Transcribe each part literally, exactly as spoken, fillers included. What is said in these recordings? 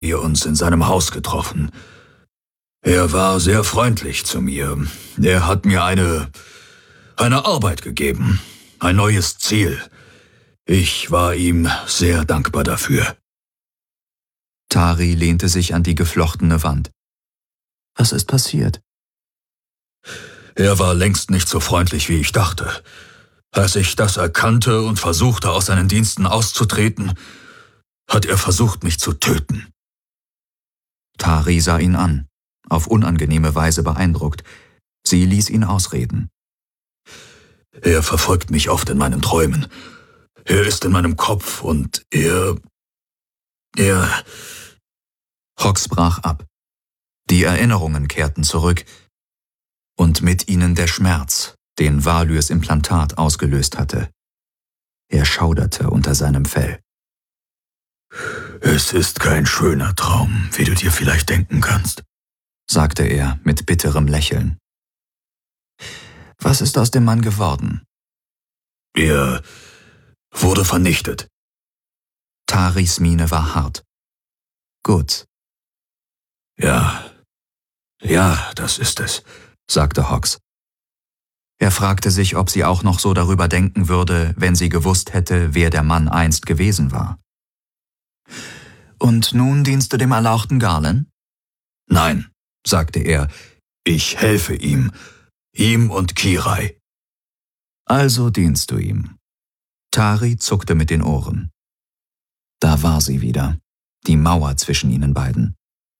wir uns in seinem Haus getroffen. Er war sehr freundlich zu mir. Er hat mir eine, eine Arbeit gegeben, ein neues Ziel. Ich war ihm sehr dankbar dafür. Tari lehnte sich an die geflochtene Wand. Was ist passiert? Er war längst nicht so freundlich, wie ich dachte. Als ich das erkannte und versuchte, aus seinen Diensten auszutreten, hat er versucht, mich zu töten. Tari sah ihn an, auf unangenehme Weise beeindruckt. Sie ließ ihn ausreden. Er verfolgt mich oft in meinen Träumen. Er ist in meinem Kopf und er... er... Hawks brach ab. Die Erinnerungen kehrten zurück und mit ihnen der Schmerz, den Valyrs Implantat ausgelöst hatte. Er schauderte unter seinem Fell. »Es ist kein schöner Traum, wie du dir vielleicht denken kannst«, sagte er mit bitterem Lächeln. »Was ist aus dem Mann geworden?« »Er wurde vernichtet.« Taris Miene war hart. »Gut.« »Ja, ja, das ist es«, sagte Hawks. Er fragte sich, ob sie auch noch so darüber denken würde, wenn sie gewusst hätte, wer der Mann einst gewesen war. »Und nun dienst du dem erlauchten Garlen?« »Nein«, sagte er, »ich helfe ihm, ihm und Kirai.« »Also dienst du ihm.« Tari zuckte mit den Ohren. Da war sie wieder, die Mauer zwischen ihnen beiden.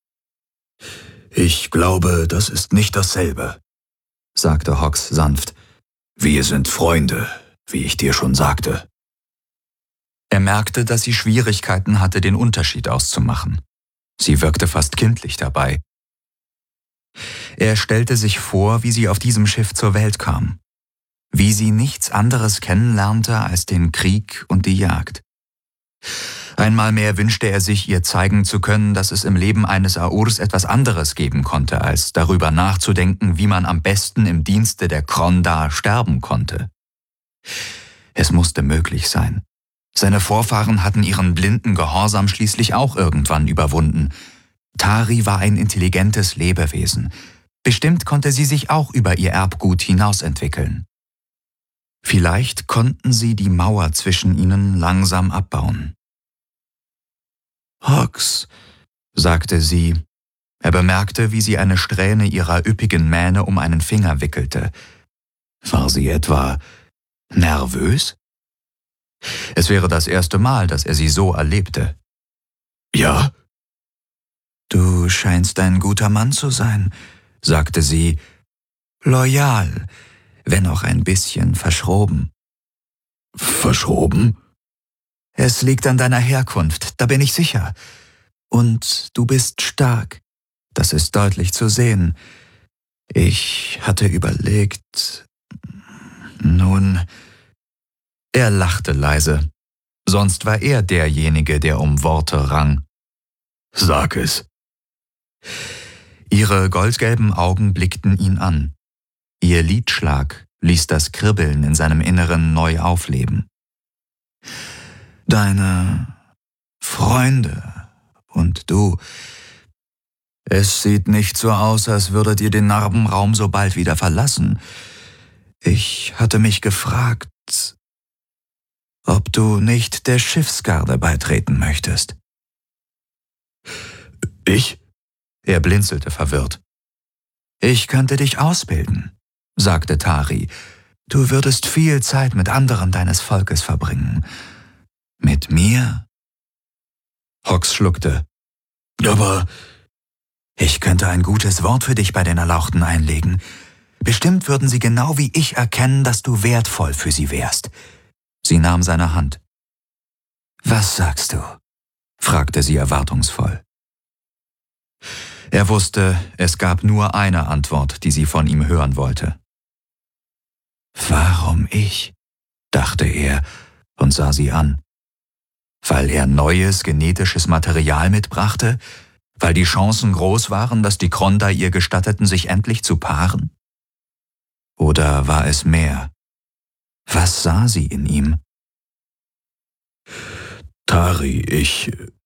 »Ich glaube, das ist nicht dasselbe«, sagte Hawks sanft. »Wir sind Freunde, wie ich dir schon sagte.« Er merkte, dass sie Schwierigkeiten hatte, den Unterschied auszumachen. Sie wirkte fast kindlich dabei. Er stellte sich vor, wie sie auf diesem Schiff zur Welt kam, wie sie nichts anderes kennenlernte als den Krieg und die Jagd. Einmal mehr wünschte er sich, ihr zeigen zu können, dass es im Leben eines Aurs etwas anderes geben konnte, als darüber nachzudenken, wie man am besten im Dienste der Kronda sterben konnte. Es musste möglich sein. Seine Vorfahren hatten ihren blinden Gehorsam schließlich auch irgendwann überwunden. Tari war ein intelligentes Lebewesen. Bestimmt konnte sie sich auch über ihr Erbgut hinausentwickeln. Vielleicht konnten sie die Mauer zwischen ihnen langsam abbauen. »Hawks«, sagte sie. Er bemerkte, wie sie eine Strähne ihrer üppigen Mähne um einen Finger wickelte. War sie etwa nervös? Es wäre das erste Mal, dass er sie so erlebte. »Ja?« »Du scheinst ein guter Mann zu sein«, sagte sie. »Loyal, wenn auch ein bisschen verschroben.« »Verschroben?« »Es liegt an deiner Herkunft, da bin ich sicher. Und du bist stark, das ist deutlich zu sehen. Ich hatte überlegt... Nun...« Er lachte leise. Sonst war er derjenige, der um Worte rang. »Sag es.« Ihre goldgelben Augen blickten ihn an. Ihr Lidschlag ließ das Kribbeln in seinem Inneren neu aufleben. »Deine Freunde und du. Es sieht nicht so aus, als würdet ihr den Narbenraum so bald wieder verlassen. Ich hatte mich gefragt, ob du nicht der Schiffsgarde beitreten möchtest.« »Ich?« Er blinzelte verwirrt. »Ich könnte dich ausbilden«, sagte Tari. »Du würdest viel Zeit mit anderen deines Volkes verbringen. Mit mir?« Hawks schluckte. »Aber ich könnte ein gutes Wort für dich bei den Erlauchten einlegen. Bestimmt würden sie genau wie ich erkennen, dass du wertvoll für sie wärst.« Sie nahm seine Hand. »Was sagst du?« fragte sie erwartungsvoll. Er wusste, es gab nur eine Antwort, die sie von ihm hören wollte. »Warum ich?«, dachte er und sah sie an. Weil er neues genetisches Material mitbrachte? Weil die Chancen groß waren, dass die Kronda ihr gestatteten, sich endlich zu paaren? Oder war es mehr? Was sah sie in ihm? »Tari, ich...